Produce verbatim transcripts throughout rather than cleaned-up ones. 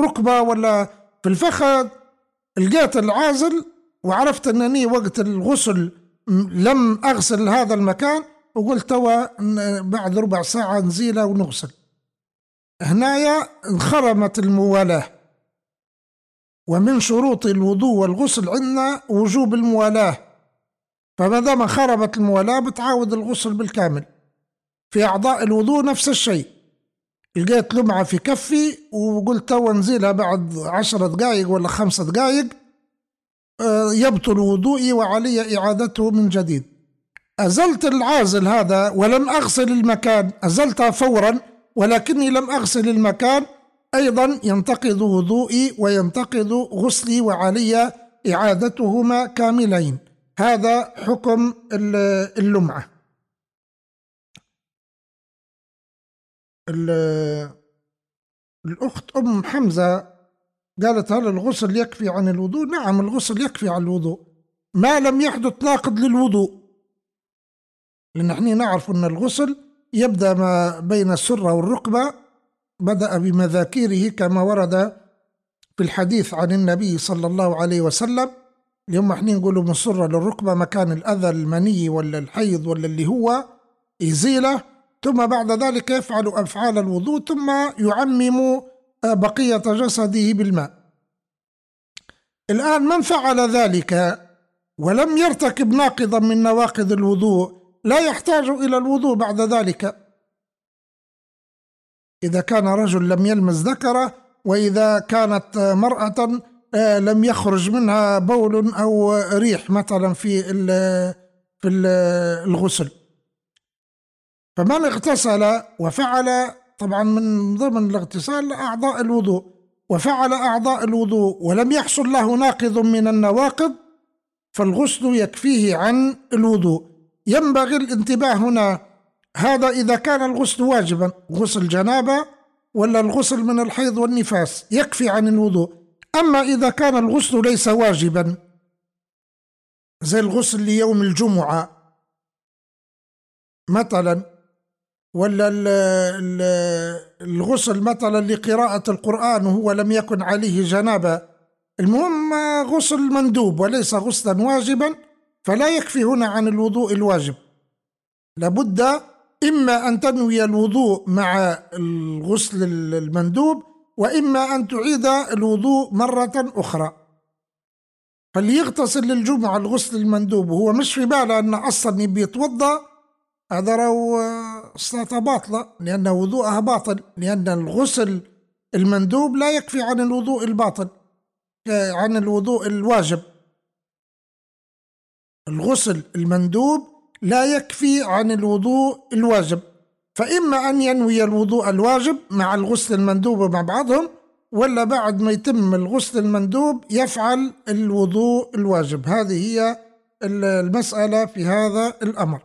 الركبة ولا في الفخذ، لقيت العازل وعرفت أنني وقت الغسل لم أغسل هذا المكان، وقلت توا بعد ربع ساعة نزيله ونغسل. هنايا انخرمت الموالاة، ومن شروط الوضوء والغسل عندنا وجوب الموالاة، فما دام انخرمت الموالاة بتعاود الغسل بالكامل. في أعضاء الوضوء نفس الشيء، لقيت لمعة في كفي وقلت توا نزيلها بعد عشر دقائق ولا خمس دقائق يبطل وضوئي وعلي إعادته من جديد. أزلت العازل هذا ولم أغسل المكان، أزلتها فورا ولكني لم أغسل المكان، أيضا ينتقض وضوئي وينتقض غسلي وعلي إعادتهما كاملين. هذا حكم اللمعة. الأخت أم حمزة قالت هل الغسل يكفي عن الوضوء؟ نعم، الغسل يكفي عن الوضوء ما لم يحدث ناقض للوضوء، لأن احنا نعرف أن الغسل يبدأ ما بين السرة والركبة، بدأ بمذاكيره كما ورد في الحديث عن النبي صلى الله عليه وسلم. اليوم احنا نقولوا من السرة للركبة مكان الأذى المني ولا الحيض ولا اللي هو يزيله، ثم بعد ذلك يفعل أفعال الوضوء، ثم يعمم بقية جسده بالماء. الآن من فعل ذلك ولم يرتكب ناقضا من نواقض الوضوء لا يحتاج إلى الوضوء بعد ذلك، إذا كان رجل لم يلمس ذكره، وإذا كانت مرأة لم يخرج منها بول أو ريح مثلا في في الغسل. فمن اغتسل وفعل، طبعا من ضمن الاغتسال أعضاء الوضوء، وفعل أعضاء الوضوء ولم يحصل له ناقض من النواقض فالغسل يكفيه عن الوضوء. ينبغي الانتباه هنا، هذا إذا كان الغسل واجبا، غسل جنابة ولا الغسل من الحيض والنفاس يكفي عن الوضوء. أما إذا كان الغسل ليس واجبا زي الغسل ليوم الجمعة مثلا، ولا الغسل مثلا لقراءة القرآن وهو لم يكن عليه جنابة، المهم غسل مندوب وليس غسلا واجبا، فلا يكفي هنا عن الوضوء الواجب. لابد إما أن تنوي الوضوء مع الغسل المندوب، وإما أن تعيد الوضوء مرة أخرى. فاللي يغتسل للجمعة الغسل المندوب وهو مش في باله أن أصلا يبي يتوضأ، هذا راهو صلاة باطلة، لأن وضوءها باطل، لأن الغسل المندوب لا يكفي عن الوضوء الباطل عن الوضوء الواجب. الغسل المندوب لا يكفي عن الوضوء الواجب، فإما أن ينوي الوضوء الواجب مع الغسل المندوب مع بعضهم، ولا بعد ما يتم الغسل المندوب يفعل الوضوء الواجب. هذه هي المسألة في هذا الأمر.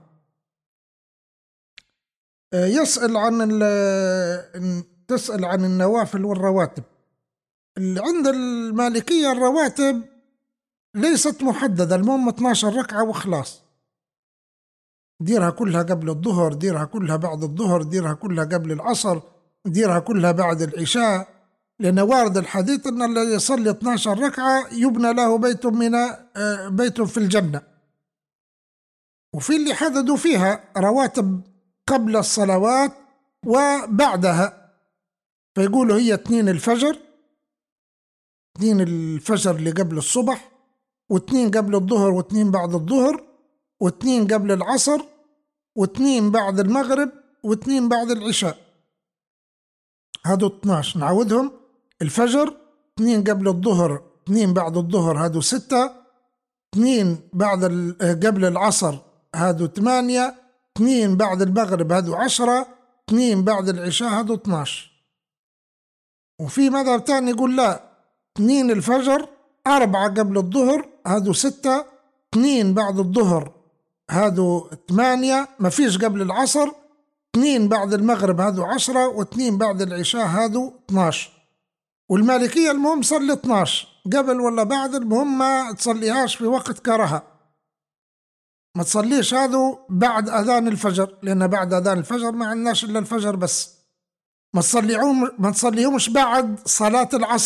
يسأل عن تسأل عن النوافل والرواتب. عند المالكية الرواتب ليست محددة، المهم اثناشر ركعة وخلاص، ديرها كلها قبل الظهر، ديرها كلها بعد الظهر، ديرها كلها قبل العصر، ديرها كلها بعد العشاء، لأن وارد الحديث أن الذي يصلي اثناشر ركعة يبنى له بيت من بيت في الجنة. وفي اللي حددوا فيها رواتب قبل الصلوات وبعدها، فيقولوا هي اثنين الفجر، اثنين الفجر اللي قبل الصبح، واثنين قبل الظهر، واثنين بعد الظهر، واثنين قبل العصر، واثنين بعد المغرب، واثنين بعد العشاء. هادو اثناشر نعودهم: الفجر، اثنين قبل الظهر، اثنين بعد الظهر، هادو ستة، اثنين بعد قبل العصر، هادو ثمانية، اثنين بعد المغرب، هادو عشرة، اثنين بعد العشاء، هادو اثناشر. وفي مذهب تاني يقول لا، اثنين الفجر، أربعة قبل الظهر، هادو ستة، اثنين بعد الظهر، هادو ثمانية، ما فيش قبل العصر، اثنين بعد المغرب، هادو عشرة، واثنين بعد العشاء، هادو اثناشر. والمالكية المهم صلي اثناشر قبل ولا بعد، المهم ما تصليهاش في وقت كراهة، ما تصليش هذا بعد أذان الفجر، لأن بعد أذان الفجر ما عندناش إلا الفجر بس. ما تصليهم ما تصليهمش بعد صلاة العصر.